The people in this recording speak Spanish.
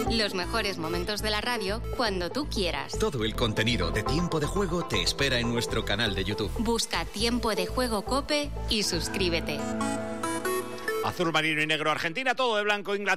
Los mejores momentos de la radio cuando tú quieras. Todo el contenido de Tiempo de Juego te espera en nuestro canal de YouTube. Busca Tiempo de Juego COPE y suscríbete. Azul marino y negro Argentina, todo de blanco Inglaterra.